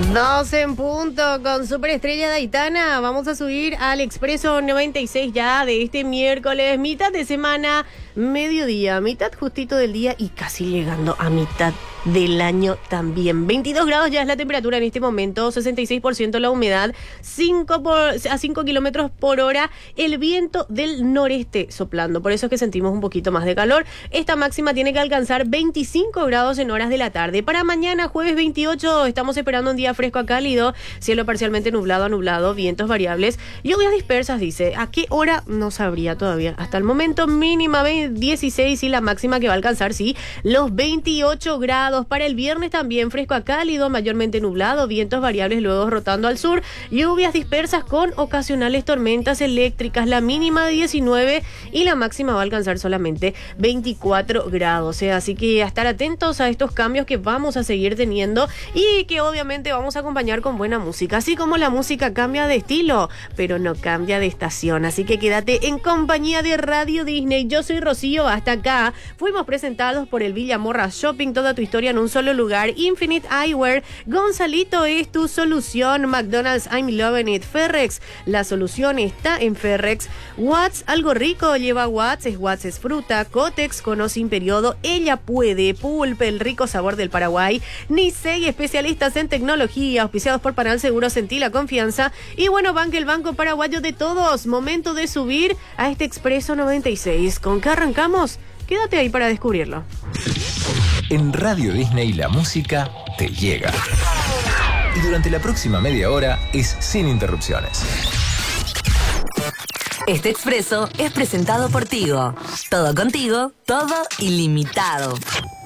12 en punto con Superestrella Daitana. Vamos a subir al Expreso 96 ya de este miércoles, mitad de semana, mediodía, mitad justito del día y casi llegando a mitad del año también. 22 grados ya es la temperatura en este momento, 66% la humedad, 5 kilómetros por hora, el viento del noreste soplando. Por eso es que sentimos un poquito más de calor. Esta máxima tiene que alcanzar 25 grados en horas de la tarde. Para mañana, jueves 28, estamos esperando un día fresco a cálido, cielo parcialmente nublado a nublado, vientos variables, lluvias dispersas, dice. ¿A qué hora? No sabría todavía. Hasta el momento mínima 16 y la máxima que va a alcanzar, sí, los 28 grados. Para el viernes también fresco a cálido, mayormente nublado, vientos variables luego rotando al sur, lluvias dispersas con ocasionales tormentas eléctricas, la mínima 19 y la máxima va a alcanzar solamente 24 grados. Así que a estar atentos a estos cambios que vamos a seguir teniendo y que obviamente vamos a acompañar con buena música. Así como la música cambia de estilo, pero no cambia de estación. Así que quédate en compañía de Radio Disney. Yo soy Rocío, hasta acá. Fuimos presentados por el Villa Morra Shopping, toda tu historia en un solo lugar. Infinite Eyewear, Gonzalito es tu solución. McDonald's, I'm loving it. Ferrex, la solución está en Ferrex. Watts, algo rico lleva Watts es fruta. Cotex, con o sin periodo, ella puede. Pulp, el rico sabor del Paraguay. Nisei, especialistas en tecnología, auspiciados por Panal Seguro, sentí la confianza. Y bueno, Bank, el banco paraguayo de todos. Momento de subir a este Expreso 96. ¿Con qué arrancamos? Quédate ahí para descubrirlo. En Radio Disney la música te llega. Y durante la próxima media hora es sin interrupciones. Este expreso es presentado por Tigo. Todo contigo, todo ilimitado.